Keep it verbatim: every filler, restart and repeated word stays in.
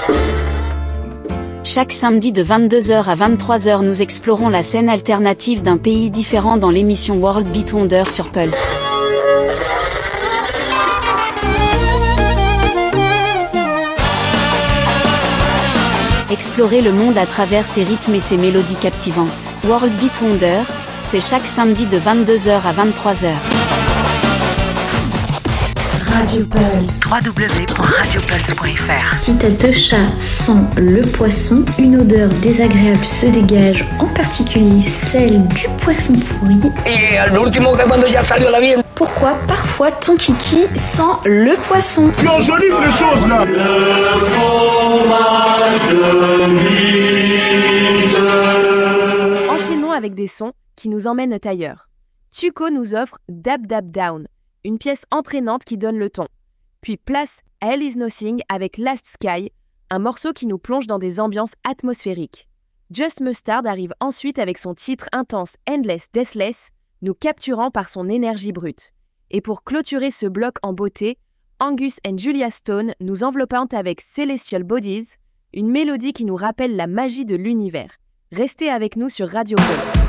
Chaque samedi de vingt-deux heures à vingt-trois heures, nous explorons la scène alternative d'un pays différent dans l'émission World Beat Wonder sur Pulse. Explorez le monde à travers ses rythmes et ses mélodies captivantes. World Beat Wonder, c'est chaque samedi de vingt-deux heures à vingt-trois heures. Radio Pulse. w w w point radio pulse point f r. Si ta deux chats sent le poisson, une odeur désagréable se dégage, en particulier celle du poisson pourri. Et l'ultimo que cuando ya salió la bien. Pourquoi parfois ton kiki sent le poisson? Tu enjolives les choses là. Le fromage de bite. Enchaînons avec des sons qui nous emmènent ailleurs. Tuco nous offre Dab Dab Down, une pièce entraînante qui donne le ton. Puis place à Hell Is Nothing avec Last Sky, un morceau qui nous plonge dans des ambiances atmosphériques. Just Mustard arrive ensuite avec son titre intense Endless Deathless, nous capturant par son énergie brute. Et pour clôturer ce bloc en beauté, Angus and Julia Stone nous enveloppant avec Celestial Bodies, une mélodie qui nous rappelle la magie de l'univers. Restez avec nous sur Radio Pulse.